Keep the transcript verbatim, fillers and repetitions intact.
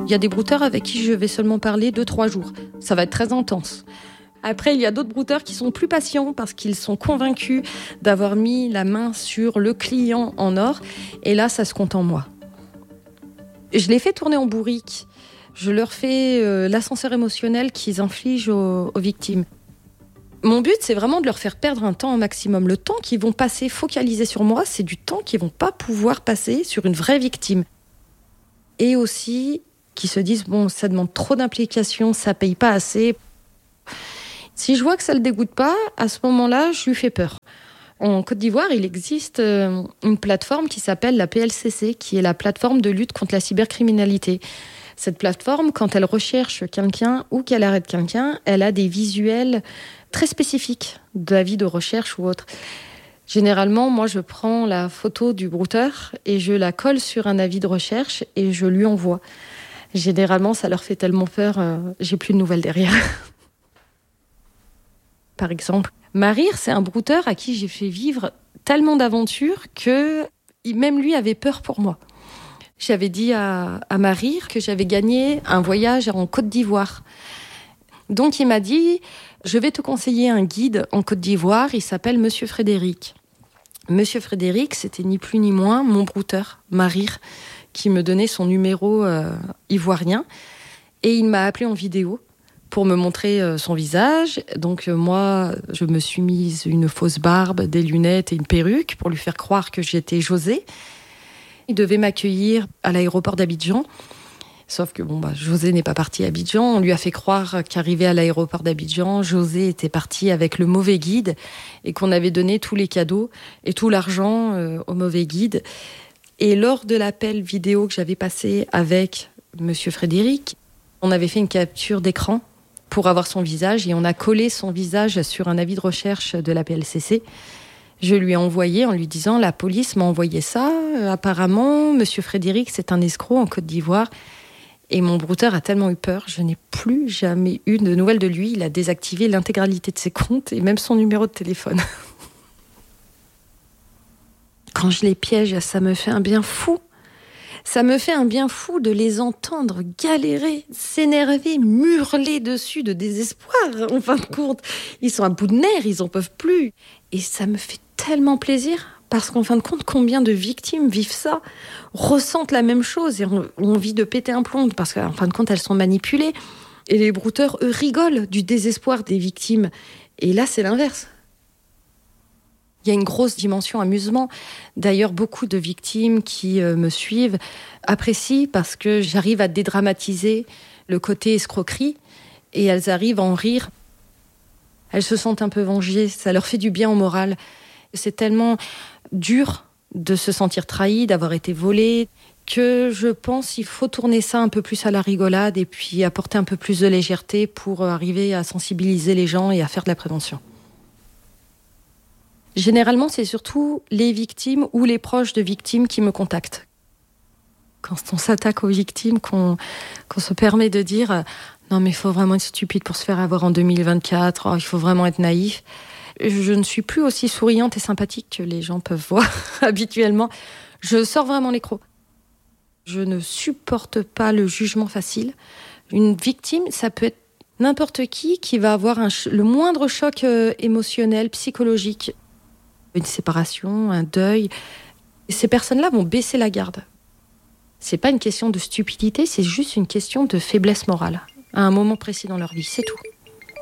Il y a des brouteurs avec qui je vais seulement parler deux, trois jours. Ça va être très intense. Après, il y a d'autres brouteurs qui sont plus patients parce qu'ils sont convaincus d'avoir mis la main sur le client en or. Et là, ça se compte en moi. Je les fais tourner en bourrique. Je leur fais euh, l'ascenseur émotionnel qu'ils infligent aux, aux victimes. Mon but, c'est vraiment de leur faire perdre un temps au maximum. Le temps qu'ils vont passer focalisé sur moi, c'est du temps qu'ils vont pas pouvoir passer sur une vraie victime. Et aussi qu'ils se disent, bon, ça demande trop d'implication, ça paye pas assez. Si je vois que ça le dégoûte pas, à ce moment-là, je lui fais peur. En Côte d'Ivoire, il existe une plateforme qui s'appelle la P L C C, qui est la plateforme de lutte contre la cybercriminalité. Cette plateforme, quand elle recherche quelqu'un ou qu'elle arrête quelqu'un, elle a des visuels très spécifiques d'avis de recherche ou autre. Généralement, moi, je prends la photo du brouteur et je la colle sur un avis de recherche et je lui envoie. Généralement, ça leur fait tellement peur, euh, j'ai plus de nouvelles derrière. Par exemple, Marir, c'est un brouteur à qui j'ai fait vivre tellement d'aventures que même lui avait peur pour moi. J'avais dit à, à Marir que j'avais gagné un voyage en Côte d'Ivoire. Donc il m'a dit, je vais te conseiller un guide en Côte d'Ivoire, il s'appelle Monsieur Frédéric. Monsieur Frédéric, c'était ni plus ni moins mon brouteur, Marir, qui me donnait son numéro euh, ivoirien. Et il m'a appelé en vidéo pour me montrer euh, son visage. Donc euh, moi, je me suis mise une fausse barbe, des lunettes et une perruque pour lui faire croire que j'étais José. Il devait m'accueillir à l'aéroport d'Abidjan. Sauf que bon, bah, José n'est pas parti à Abidjan. On lui a fait croire qu'arrivé à l'aéroport d'Abidjan, José était parti avec le mauvais guide et qu'on avait donné tous les cadeaux et tout l'argent euh, au mauvais guide. Et lors de l'appel vidéo que j'avais passé avec Monsieur Frédéric, on avait fait une capture d'écran pour avoir son visage et on a collé son visage sur un avis de recherche de la P L C C. Je lui ai envoyé en lui disant « La police m'a envoyé ça. Euh, apparemment, Monsieur Frédéric, c'est un escroc en Côte d'Ivoire. » Et mon brouteur a tellement eu peur, je n'ai plus jamais eu de nouvelles de lui. Il a désactivé l'intégralité de ses comptes et même son numéro de téléphone. Quand je les piège, ça me fait un bien fou. Ça me fait un bien fou de les entendre galérer, s'énerver, hurler dessus de désespoir. En fin de compte, ils sont à bout de nerfs, ils en peuvent plus. Et ça me fait tellement plaisir. Parce qu'en fin de compte, combien de victimes vivent ça, ressentent la même chose et ont envie de péter un plomb parce qu'en fin de compte, elles sont manipulées. Et les brouteurs, eux, rigolent du désespoir des victimes. Et là, c'est l'inverse. Il y a une grosse dimension amusement. D'ailleurs, beaucoup de victimes qui euh, me suivent apprécient parce que j'arrive à dédramatiser le côté escroquerie et elles arrivent à en rire. Elles se sentent un peu vengées, ça leur fait du bien au moral. C'est tellement dur de se sentir trahi, d'avoir été volé, que je pense qu'il faut tourner ça un peu plus à la rigolade et puis apporter un peu plus de légèreté pour arriver à sensibiliser les gens et à faire de la prévention. Généralement, c'est surtout les victimes ou les proches de victimes qui me contactent. Quand on s'attaque aux victimes, qu'on, qu'on se permet de dire « Non mais il faut vraiment être stupide pour se faire avoir en deux mille vingt-quatre, oh, il faut vraiment être naïf », je ne suis plus aussi souriante et sympathique que les gens peuvent voir habituellement. Je sors vraiment les crocs. Je ne supporte pas le jugement facile. Une victime, ça peut être n'importe qui qui va avoir un, le moindre choc euh, émotionnel, psychologique. Une séparation, un deuil. Et ces personnes-là vont baisser la garde. C'est pas une question de stupidité, c'est juste une question de faiblesse morale. À un moment précis dans leur vie, c'est tout.